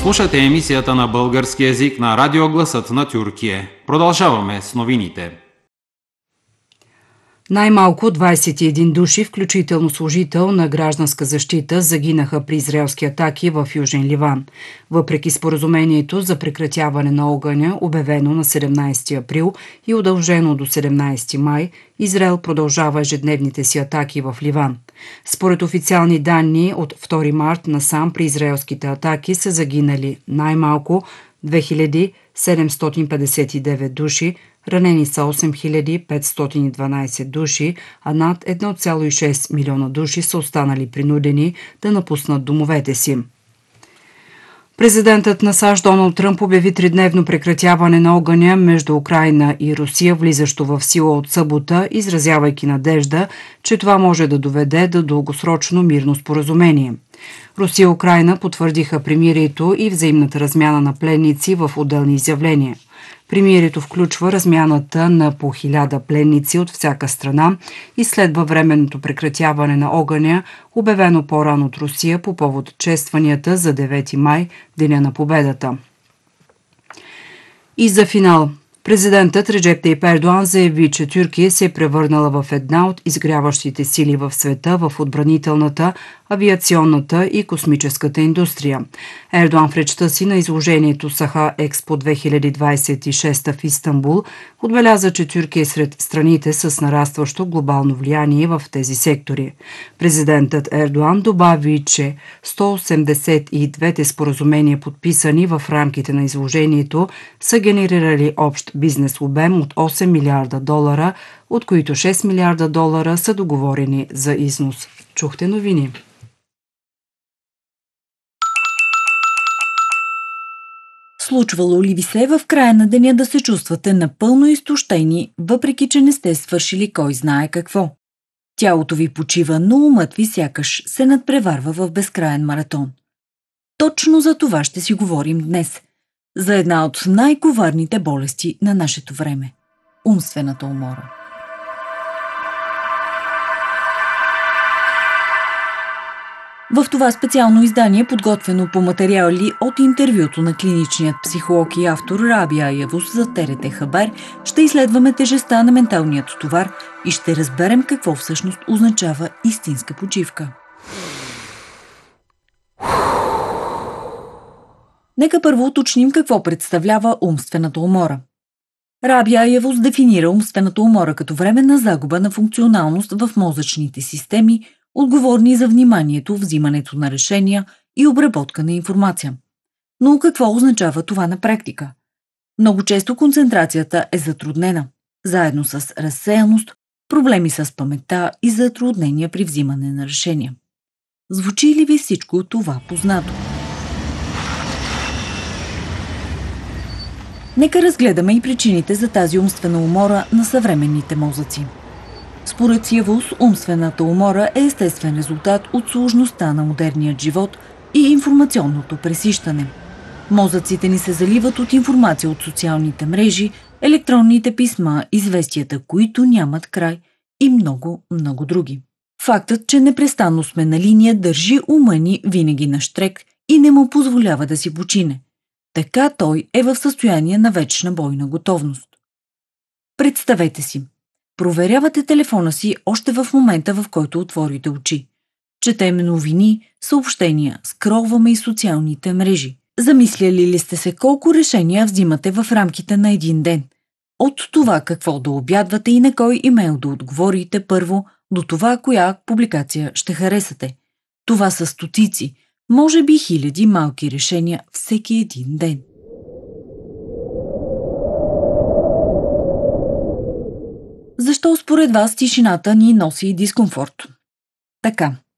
Слушате емисията на български език на Радио Гласът на Тюркия. Продължаваме с новините. Най-малко 21 души, включително служител на гражданска защита, загинаха при израелски атаки в Южен Ливан. Въпреки споразумението за прекратяване на огъня, обявено на 17 април и удължено до 17 май, Израел продължава ежедневните си атаки в Ливан. Според официални данни от 2 март насам при израелските атаки са загинали най-малко 2759 души, ранени са 8512 души, а над 1,6 милиона души са останали принудени да напуснат домовете си. Президентът на САЩ Доналд Тръмп обяви тридневно прекратяване на огъня между Украйна и Русия, влизащо в сила от събота, изразявайки надежда, че това може да доведе до дългосрочно мирно споразумение. Русия и Украйна потвърдиха примирието и взаимната размяна на пленници в отделни изявления. Примирието включва размяната на по 1000 пленници от всяка страна и следва временното прекратяване на огъня, обявено по-рано от Русия по повод честванията за 9 май, Деня на победата. И за финал. Президентът Реджеп Тайип Ердоан заяви, че Тюркия се е превърнала в една от изгряващите сили в света в отбранителната, авиационната и космическата индустрия. Ердоан в речта си на изложението Саха Експо 2026 в Истанбул отбеляза, че Тюркия е сред страните с нарастващо глобално влияние в тези сектори. Президентът Ердоан добави, че 182 споразумения, подписани в рамките на изложението, са генерирали общ бизнес обем от 8 милиарда долара, от които 6 милиарда долара са договорени за износ. Чухте новини. Случвало ли ви се в края на деня да се чувствате напълно изтощени, въпреки че не сте свършили кой знае какво? Тялото ви почива, но умът ви сякаш се надпреварва в безкраен маратон. Точно за това ще си говорим днес. За една от най-коварните болести на нашето време – умствената умора. В това специално издание, подготвено по материали от интервюто на клиничният психолог и автор Рабия Явус за ТРТ Хабар, ще изследваме тежестта на менталният товар и ще разберем какво всъщност означава истинска почивка. Нека първо уточним какво представлява умствената умора. Рабия Явус дефинира умствената умора като временна загуба на функционалност в мозъчните системи, отговорни за вниманието, взимането на решения и обработка на информация. Но какво означава това на практика? Много често концентрацията е затруднена, заедно с разсеяност, проблеми с паметта и затруднения при взимане на решения. Звучи ли ви всичко това познато? Нека разгледаме и причините за тази умствена умора на съвременните мозъци. Според Явус, умствената умора е естествен резултат от сложността на модерният живот и информационното пресищане. Мозъците ни се заливат от информация от социалните мрежи, електронните писма, известията, които нямат край и много, много други. Фактът, че непрестанно сме на линия, държи ума ни винаги на щрек и не му позволява да си почине. Така той е в състояние на вечна бойна готовност. Представете си. Проверявате телефона си още в момента, в който отворите очи. Четем новини, съобщения, скролваме и социалните мрежи. Замисляли ли сте се колко решения взимате в рамките на един ден? От това какво да обядвате и на кой имейл да отговорите първо, до това коя публикация ще харесате. Това са стотици, може би хиляди малки решения всеки един ден. Защо според вас тишината ни носи дискомфорт? Така,